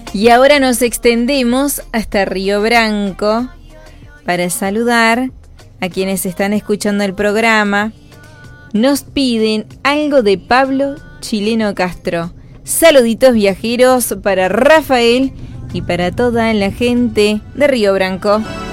Y ahora nos extendemos hasta Río Branco para saludar a quienes están escuchando el programa. Nos piden algo de Pablo Chileno Castro. Saluditos viajeros para Rafael y para toda la gente de Río Branco.